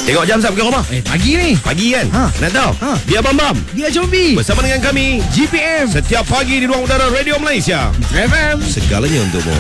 Tengok jam sap ke rumah? Pagi ni. Pagi kan? Nak tahu? Biar Bam Dia Jombi. bersama dengan kami GPM. setiap pagi di ruang udara Radio Malaysia. FM. Segalanya untukmu.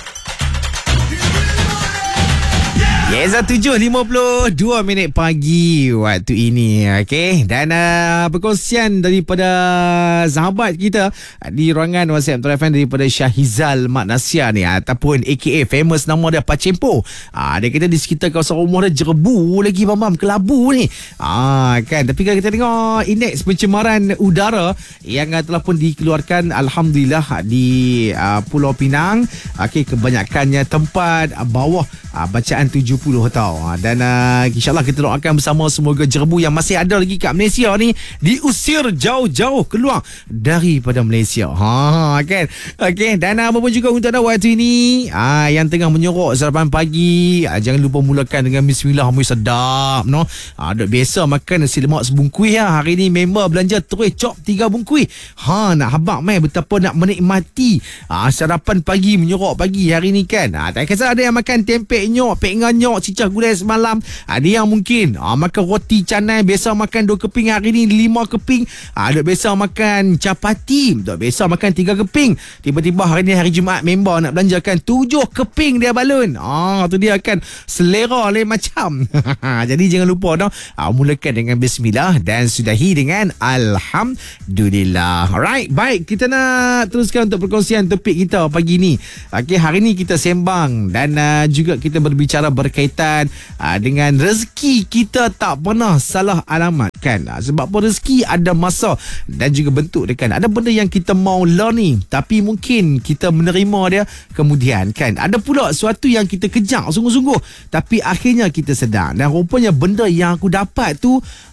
Yes, 7.52 minit pagi waktu ini. Okay. Dan perkongsian daripada sahabat kita di ruangan WhatsApp Metro FM daripada Syahizal Mak Nasya ni, ataupun AKA famous nama dia Pacempo. Dia kata di sekitar kawasan rumah dia jerebu lagi Bam kelabu ni. Kan. Tapi kalau kita tengok indeks pencemaran udara yang telah pun dikeluarkan, alhamdulillah, di Pulau Pinang, kebanyakannya tempat bawah bacaan 70 tau. Dan insyaAllah kita doakan bersama semoga jerebu yang masih ada lagi kat Malaysia ni diusir jauh-jauh keluar daripada Malaysia. Kan. Okay. Dan apapun juga untuk anda waktu ini yang tengah menyorok sarapan pagi, jangan lupa mulakan dengan bismillah. Sedap no. Duk biasa makan nasi lemak sebungkui ya. Hari ni member belanja terus cop 3 bungkui. Nak habak mai betapa nak menikmati sarapan pagi, menyorok pagi hari ni kan. Tak kisah ada yang makan tempe nyok, pek nganyok, cicah gulai semalam. Ada yang mungkin makan roti canai, biasa makan 2 keping, hari ni 5 keping. Duk biasa makan capati, duk biasa makan 3 keping. Tiba-tiba hari ni hari Jumaat member nak belanjakan 7 keping dia balun. Tu dia akan selera lain macam. Jadi jangan lupa mulakan dengan bismillah dan sudahi dengan alhamdulillah. Alright, baik, kita nak teruskan untuk perkongsian topik kita pagi ni. Hari ni kita sembang dan juga kita berbicara berkaitan dengan rezeki kita tak pernah salah alamat kan. Sebab apa, rezeki ada masa dan juga bentuk dia kan. Ada benda yang kita mau learning tapi mungkin kita menerima dia kemudian kan. Ada pula sesuatu yang kita kejar sungguh-sungguh tapi akhirnya kita sedar dan rupanya benda yang aku dapat tu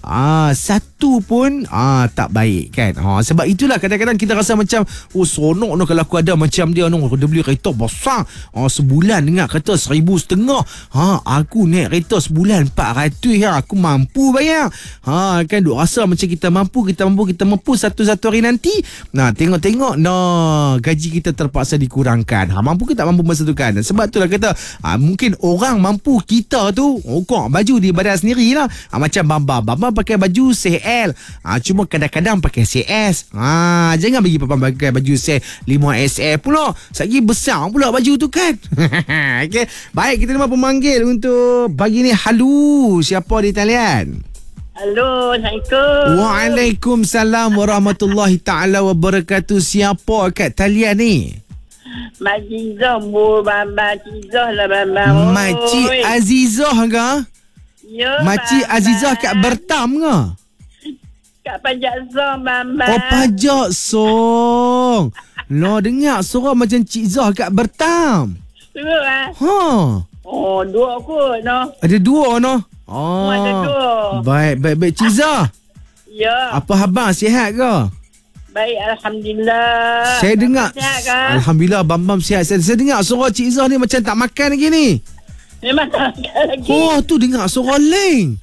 satu pun tak baik kan. Sebab itulah kadang-kadang kita rasa macam seronok kalau aku ada macam dia dia beli kereta besar sebulan dengar kata 1,500. Aku naik kereta sebulan 400 ya, aku mampu bayar. Kan duk rasa macam kita mampu satu hari nanti. Tengok gaji kita terpaksa dikurangkan. Mampu ke tak mampu masa tu kan. Sebab itulah kata mungkin orang mampu, kita tu kok baju di badan sendiri lah. Macam Bambang pakai baju CL, cuma kadang-kadang pakai CS. Jangan bagi Bambang pakai baju CL 5SL pula, lagi besar pula baju tu kan. Okay. Baik, kita nak pemanggil untuk pagi ni. Halo, siapa di talian? Halo, Assalamualaikum. Waalaikumsalam warahmatullahi ta'ala wabarakatuh. Siapa kat talian ni? Makcik Zah, Bamba Cik Zah lah Bamba. Makcik Azizah ke? Ya, Makcik Bamba. Azizah kat Bertam ke? Kat Pajak Zah Bamba. Oh, Pajak Song. Dengar suara macam Cik Zah kat Bertam. Teruk lah. Dua kot Ada dua ada dua. Baik Cik Zah. Ya. Apa khabar, sihat ke? Baik, Alhamdulillah. Saya dengar Sihat kan? Alhamdulillah, Bam sihat. Saya dengar suara Cik Zah ni macam tak makan lagi ni. Memang tak makan lagi. Tu dengar suara lain.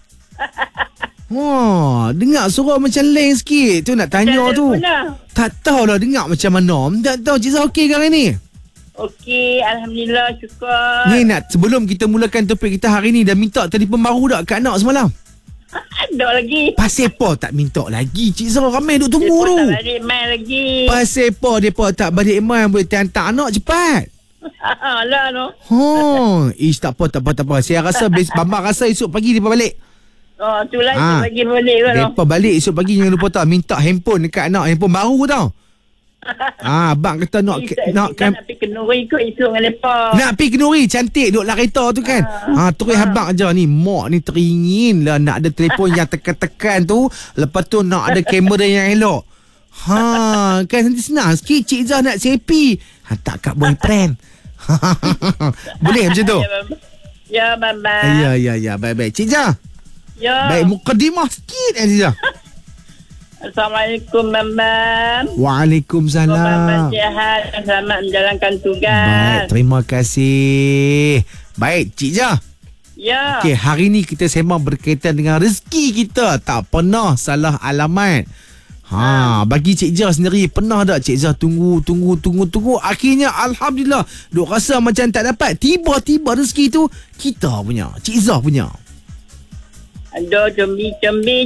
Dengar suara macam lain sikit. Tu nak tanya Tak tu. ada. Tak tahulah dengar macam mana. Tak tahu Cik Zah okey ke hari ni? Okey, Alhamdulillah, syukur. Ni sebelum kita mulakan topik kita hari ni, dah minta telefon baru tak kat anak semalam? Ada lagi. Passport tak minta lagi. Cik Zah ramai duk tunggu tu. Tak balik main lagi. Passport mereka tak balik main, boleh hantar anak cepat. Lah Tak apa. Saya rasa Bambang rasa esok pagi dia balik. Itulah esok pagi balik kan. Mereka balik esok pagi, jangan lupa tau, minta handphone dekat anak, handphone baru tau. Abang kata nak pergi Kenuri ikut esok dengan mereka. nak pergi Kenuri, cantik duduk lah kereta tu kan. Terus abang aja ni, mak ni teringin lah nak ada telefon yang tekan-tekan tu, lepas tu nak ada kamera yang elok. Kan nanti senang sikit Cik Zah nak selfie, hantar kat boyfriend. Boleh macam tu? Ya, Bamba. Ya, baik Cik Zah. Ya. Baik, mukadimah sikit Cik Zah. Assalamualaikum, Bamba. Waalaikumsalam. Bamba sihat, selamat menjalankan tugas. Baik, terima kasih. Baik, Cik Zah. Ya. Okey, hari ni kita sembang berkaitan dengan rezeki kita tak pernah salah alamat. Bagi Cik Zah sendiri, pernah tak Cik Zah tunggu akhirnya alhamdulillah duk rasa macam tak dapat, tiba-tiba rezeki tu kita punya, Cik Zah punya? Aduh, combi.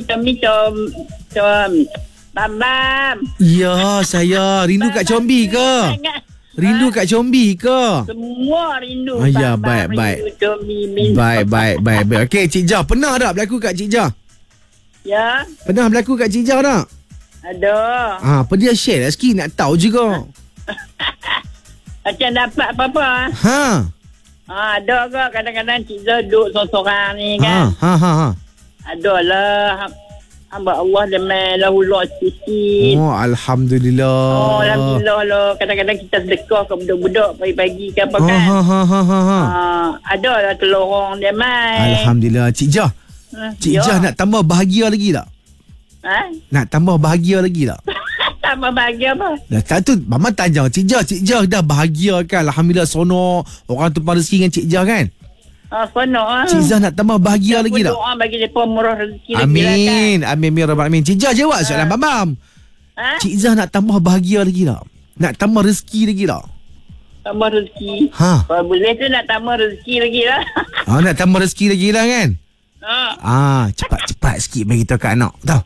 Bam. Ya, saya rindu kat Combi ke? Rindu kat Combi ke? Semua rindu. Ya, Bam, baik. rindu Combi. Baik. Okey, Cik Jah, pernah tak berlaku kat Cik Jah? Ya. Pernah berlaku kat Cik Jah tak? Aduh. Apa dia share lah sikit, nak tahu juga. Macam dapat apa-apa. Ada ke kadang-kadang Cik Zah duduk sorang-sorang ni kan. Ada lah. Hamba Allah demai lahullah sikit. Alhamdulillah. Alhamdulillah lah. Kadang-kadang kita sedekah ke budak-budak pagi-pagi ke apa kan. Ada lah telurong demai. Alhamdulillah. Cik Jah. Cik Jah nak tambah bahagia lagi tak? Nak tambah bahagia lagi tak? Tambah bahagia apa? Dah tak tu Mama tanya Cik Jah dah bahagia kan? Alhamdulillah sonok. Orang tu rezeki dengan Cik Jah kan? Sonok. Cik Jah nak tambah bahagia lagi tak? Doa bagi mereka murah rezeki. Amin. Amin ya rabbal alamin. Cik Jah jawab soalan Bam. Cik Jah nak tambah bahagia lagi tak? Nak tambah rezeki lagi tak? Tambah rezeki. Kalau boleh tu nak tambah rezeki lagi lah. Nak tambah rezeki lagi lah kan? Cepat-cepat sikit bagi tahu kat anak. Tahu?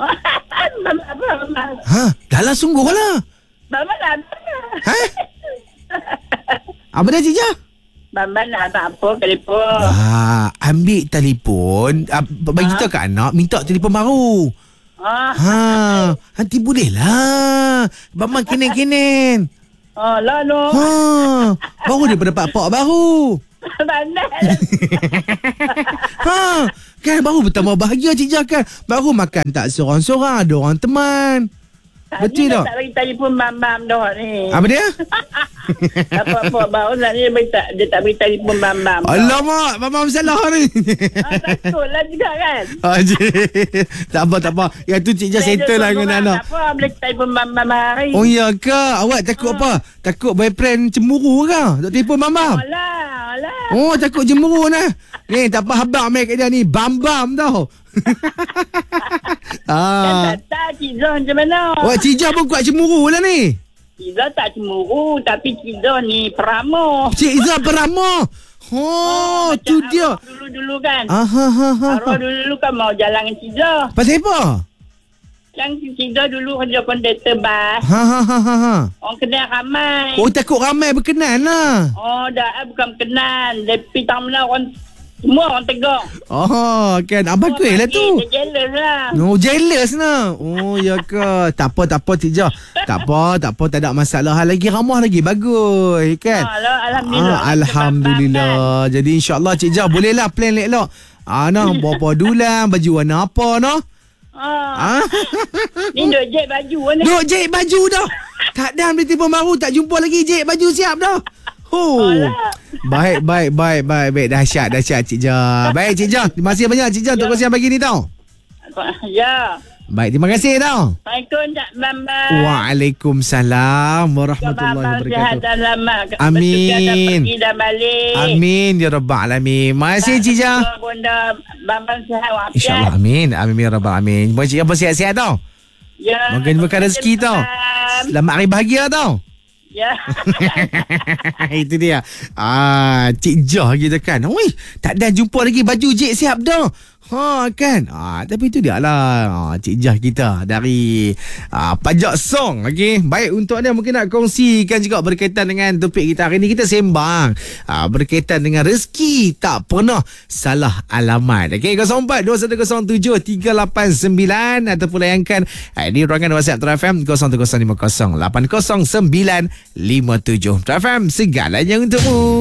Dah lah sungguh lah. Mama nak apa dia Cik Jah? Mama nak apa telefon? Ambil telefon, bagi tahu kat anak minta telefon baru. Nanti boleh lah. Mama kenen-kenen. Lah no. Baru dia dapat pak baru. Kan baru bertambah bahagia Cik Jah kan. Baru makan tak seorang-seorang, ada orang teman. Betul tak? Tak bagi telefon Bam-Bam dah ni. Apa dia? Apa-apa baru nak ni dia tak bagi telefon Bam-Bam. Alamak, Bam-Bam salah ni. Takut lah juga kan. Tak apa. Yang tu Cik Jah settle lah dengan anak. Tak apa, boleh telefon Bam-Bam hari. Oh ya ke? Awak takut apa? Takut boyfriend cemburu ke? Tak telefon Bam-Bam? Alah. Oh, takut cemburu lah. Ni, tak apa habang kat dia ni. Bam-Bam tau. Tak, Cik Zah macam mana? Cik Jah pun kuat cemburu lah ni. Cik Zah tak cemburu, tapi Cik Zah ni peramu. Cik Zah peramu. Tu dia. Dulu-dulu kan. Arwah dulu kan mau jalan dengan Cik Zah. Pasal apa? Yang Cik Zah dulu kerja konduktor bas. Orang kenal ramai. Takut ramai berkenan lah. Bukan berkenan. Tapi tak mana orang semua orang tegur. Kan. Bagus lah tu. Dia jealous lah. Jealous lah. Ya ke? Tak apa Cik Jah. Tak apa. Tak ada masalah. Lagi ramah lagi. Bagus. Kan? Alhamdulillah. Jadi insyaAllah Cik Jah bolehlah plan elok. Berapa dulang. Baju warna apa noh? Ni duk jahit baju ni. Duk jahit baju dah. Tak ada beli telefon baru. Tak jumpa lagi jahit baju siap dah. Baik. Dahsyat Cik Jah. Baik Cik Jah. Terima kasih banyak Cik Jah untuk kongsian pagi ni tau. Ya. Baik, terima kasih tau. Assalamualaikum Cak Bambang. Waalaikumsalam warahmatullahi wabarakatuh. Amin. Pergi dah balik. Amin ya rabbal alamin. Terima kasih Cik Jah. Bunda Bambang sihat walafiat. InsyaAllah amin. Amin ya rabbal alamin. Moga Cik Jah sihat-sihat tau. Ya. Moga berkah rezeki tau. Selamat hari bahagia tau. Ya. Itu dia. Cik Jah kita kan. Tak ada jumpa lagi baju Cik siap dah. Kan. Tapi itu dia lah. Cik Jah kita dari Pajak Song. Okay. Baik untuk anda mungkin nak kongsikan juga berkaitan dengan topik kita hari ni. Kita sembang berkaitan dengan rezeki tak pernah salah alamat. Okay. 0421073889 ataupun layankan di ruangan WhatsApp True FM 0150800957 True FM segalanya untukmu.